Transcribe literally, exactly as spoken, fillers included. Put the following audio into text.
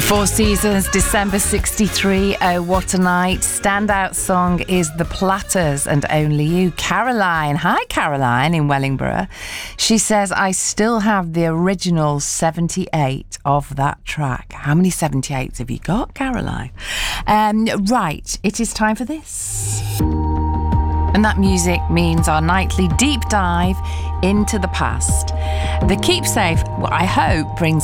Four Seasons, December sixty-three. Oh, what a night. Standout song is The Platters and Only You. Caroline. Hi, Caroline in Wellingborough. She says, I still have the original seventy-eight of that track. How many seventy-eights have you got, Caroline? Um, right, it is time for this. And that music means our nightly deep dive into the past. The Keepsafe, well, I hope, brings